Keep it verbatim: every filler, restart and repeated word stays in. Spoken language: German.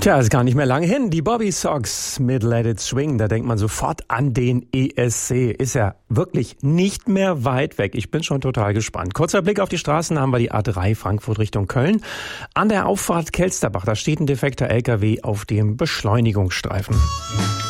Tja, ist gar nicht mehr lange hin. Die Bobby Sox mit Let It Swing. Da denkt man sofort an den E S C. Ist ja wirklich nicht mehr weit weg. Ich bin schon total gespannt. Kurzer Blick auf die Straßen, haben wir die A drei Frankfurt Richtung Köln. An der Auffahrt Kelsterbach, da steht ein defekter L K W auf dem Beschleunigungsstreifen.